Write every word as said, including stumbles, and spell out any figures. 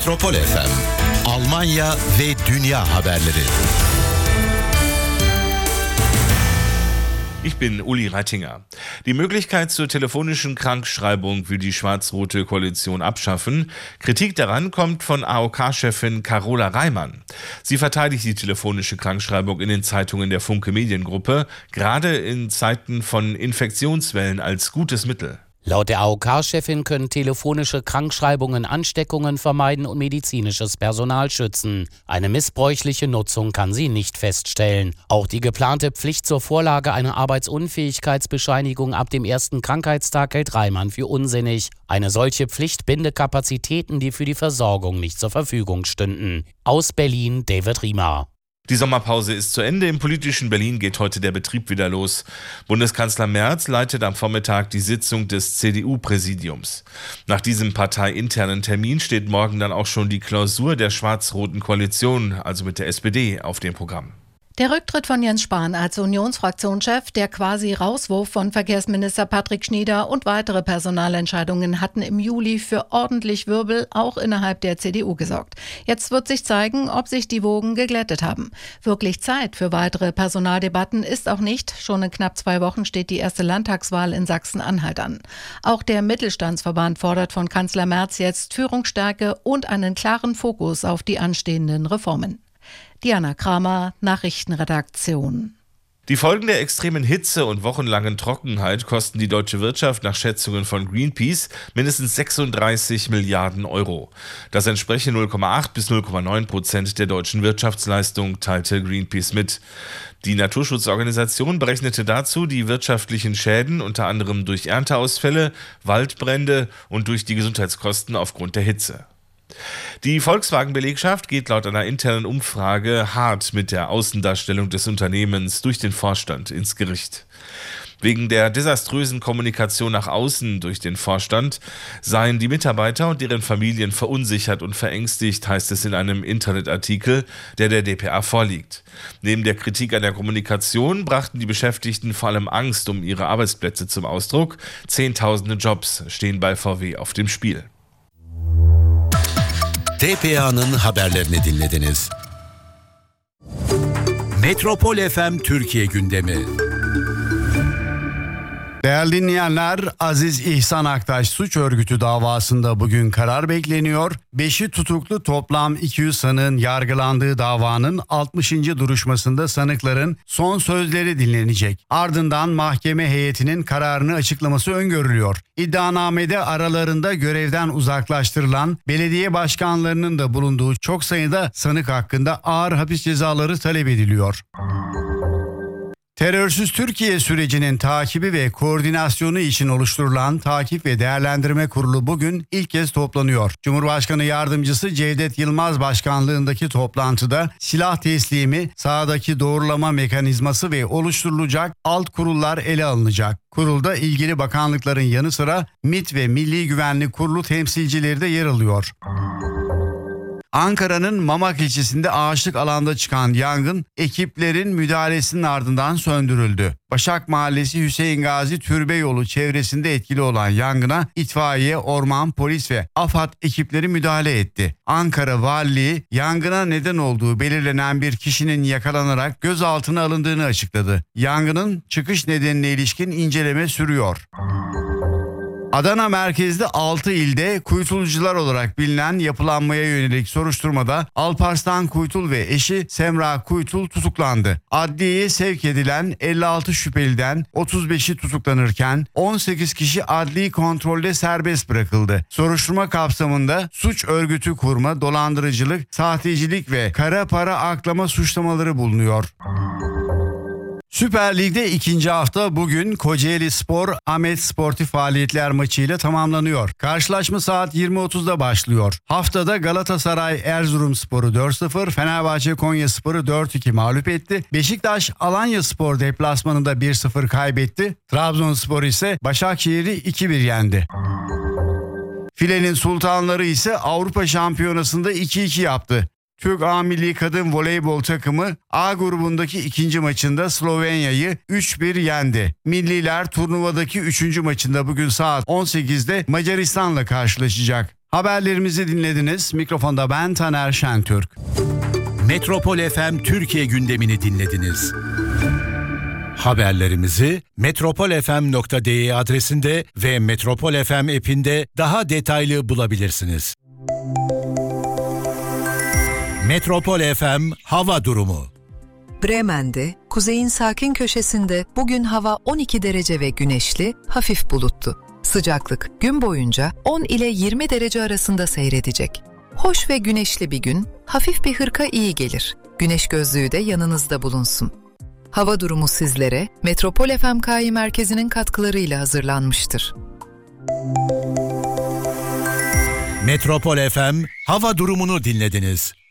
Metropol F M, Almanya ve dünya haberleri. Ich bin Uli Reitinger. Die Möglichkeit zur telefonischen Krankschreibung will die schwarz-rote Koalition abschaffen. Kritik daran kommt von A O K-Chefin Carola Reimann. Sie verteidigt die telefonische Krankschreibung in den Zeitungen der Funke Mediengruppe, gerade in Zeiten von Infektionswellen als gutes Mittel. Laut der A O K-Chefin können telefonische Krankschreibungen Ansteckungen vermeiden und medizinisches Personal schützen. Eine missbräuchliche Nutzung kann sie nicht feststellen. Auch die geplante Pflicht zur Vorlage einer Arbeitsunfähigkeitsbescheinigung ab dem ersten Krankheitstag hält Reimann für unsinnig. Eine solche Pflicht binde Kapazitäten, die für die Versorgung nicht zur Verfügung stünden. Aus Berlin, David Riemer. Die Sommerpause ist zu Ende. Im politischen Berlin geht heute der Betrieb wieder los. Bundeskanzler Merz leitet am Vormittag die Sitzung des C D U-Präsidiums. Nach diesem parteiinternen Termin steht morgen dann auch schon die Klausur der schwarz-roten Koalition, also mit der S P D, auf dem Programm. Der Rücktritt von Jens Spahn als Unionsfraktionschef, der quasi Rauswurf von Verkehrsminister Patrick Schnieder und weitere Personalentscheidungen hatten im Juli für ordentlich Wirbel auch innerhalb der C D U gesorgt. Jetzt wird sich zeigen, ob sich die Wogen geglättet haben. Wirklich Zeit für weitere Personaldebatten ist auch nicht. Schon in knapp zwei Wochen steht die erste Landtagswahl in Sachsen-Anhalt an. Auch der Mittelstandsverband fordert von Kanzler Merz jetzt Führungsstärke und einen klaren Fokus auf die anstehenden Reformen. Diana Kramer, Nachrichtenredaktion. Die Folgen der extremen Hitze und wochenlangen Trockenheit kosten die deutsche Wirtschaft nach Schätzungen von Greenpeace mindestens sechsunddreißig Milliarden Euro. Das entspreche null Komma acht bis null Komma neun Prozent der deutschen Wirtschaftsleistung, teilte Greenpeace mit. Die Naturschutzorganisation berechnete dazu die wirtschaftlichen Schäden unter anderem durch Ernteausfälle, Waldbrände und durch die Gesundheitskosten aufgrund der Hitze. Die Volkswagen-Belegschaft geht laut einer internen Umfrage hart mit der Außendarstellung des Unternehmens durch den Vorstand ins Gericht. Wegen der desaströsen Kommunikation nach außen durch den Vorstand seien die Mitarbeiter und deren Familien verunsichert und verängstigt, heißt es in einem Internetartikel, der der D P A vorliegt. Neben der Kritik an der Kommunikation brachten die Beschäftigten vor allem Angst um ihre Arbeitsplätze zum Ausdruck. Zehntausende Jobs stehen bei V W auf dem Spiel. T P A'nın haberlerini dinlediniz. Metropol F M Türkiye gündemi. Değerli dinleyenler, Aziz İhsan Aktaş suç örgütü davasında bugün karar bekleniyor. Beşi tutuklu toplam iki yüz sanığın yargılandığı davanın altmışıncı duruşmasında sanıkların son sözleri dinlenecek. Ardından mahkeme heyetinin kararını açıklaması öngörülüyor. İddianamede aralarında görevden uzaklaştırılan belediye başkanlarının da bulunduğu çok sayıda sanık hakkında ağır hapis cezaları talep ediliyor. Terörsüz Türkiye sürecinin takibi ve koordinasyonu için oluşturulan Takip ve Değerlendirme Kurulu bugün ilk kez toplanıyor. Cumhurbaşkanı Yardımcısı Cevdet Yılmaz başkanlığındaki toplantıda silah teslimi, sahadaki doğrulama mekanizması ve oluşturulacak alt kurullar ele alınacak. Kurulda ilgili bakanlıkların yanı sıra MİT ve Milli Güvenlik Kurulu temsilcileri de yer alıyor. Ankara'nın Mamak ilçesinde ağaçlık alanda çıkan yangın ekiplerin müdahalesinin ardından söndürüldü. Başak Mahallesi Hüseyin Gazi Türbe Yolu çevresinde etkili olan yangına itfaiye, orman, polis ve AFAD ekipleri müdahale etti. Ankara Valiliği yangına neden olduğu belirlenen bir kişinin yakalanarak gözaltına alındığını açıkladı. Yangının çıkış nedenine ilişkin inceleme sürüyor. Adana merkezli altı ilde kuytulcular olarak bilinen yapılanmaya yönelik soruşturmada Alparslan Kuytul ve eşi Semra Kuytul tutuklandı. Adliyeye sevk edilen elli altı şüpheliden otuz beşi tutuklanırken on sekiz kişi adli kontrolde serbest bırakıldı. Soruşturma kapsamında suç örgütü kurma, dolandırıcılık, sahtecilik ve kara para aklama suçlamaları bulunuyor. Süper Lig'de ikinci hafta bugün Kocaeli Spor Ahmet Sportif faaliyetler maçıyla tamamlanıyor. Karşılaşma saat yirmi otuzda başlıyor. Haftada Galatasaray Erzurumspor'u dört sıfır, Fenerbahçe Konyaspor'u dört iki mağlup etti. Beşiktaş Alanyaspor deplasmanında bir sıfır kaybetti. Trabzonspor ise Başakşehir'i iki bir yendi. Filenin Sultanları ise Avrupa Şampiyonası'nda iki iki yaptı. Türk A Milli Kadın Voleybol takımı A grubundaki ikinci maçında Slovenya'yı üç bir yendi. Milliler turnuvadaki üçüncü maçında bugün saat on sekizde Macaristan'la karşılaşacak. Haberlerimizi dinlediniz. Mikrofonda ben Taner Şentürk. Metropol F M Türkiye gündemini dinlediniz. Haberlerimizi metropol f m nokta d e adresinde ve Metropol F M app'inde daha detaylı bulabilirsiniz. Metropol F M hava durumu. Bremen'de, kuzeyin sakin köşesinde bugün hava on iki derece ve güneşli, hafif bulutlu. Sıcaklık gün boyunca on ile yirmi derece arasında seyredecek. Hoş ve güneşli bir gün, hafif bir hırka iyi gelir. Güneş gözlüğü de yanınızda bulunsun. Hava durumu sizlere Metropol F M K I Merkezi'nin katkılarıyla hazırlanmıştır. Metropol F M hava durumunu dinlediniz.